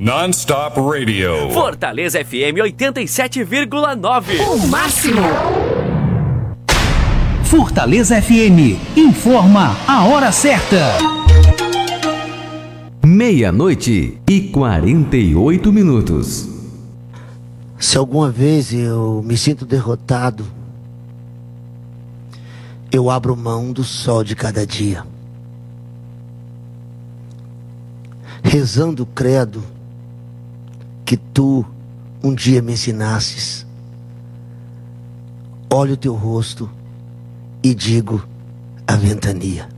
Non-Stop Radio. Fortaleza FM 87,9. O máximo. Fortaleza FM informa a hora certa. 00:48. Se alguma vez eu me sinto derrotado, eu abro mão do sol de cada dia, rezando o credo que tu um dia me ensinasses. Olho o teu rosto e digo a ventania.